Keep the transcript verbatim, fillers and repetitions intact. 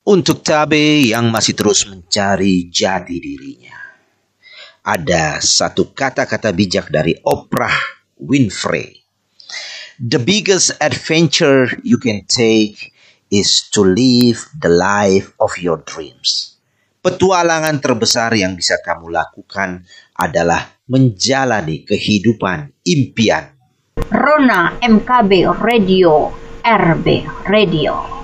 Untuk cabai yang masih terus mencari jati dirinya, ada satu kata-kata bijak dari Oprah Winfrey. The biggest adventure you can take is to live the life of your dreams. Petualangan terbesar yang bisa kamu lakukan adalah menjalani kehidupan impian. Rona M K B Radio, R B Radio.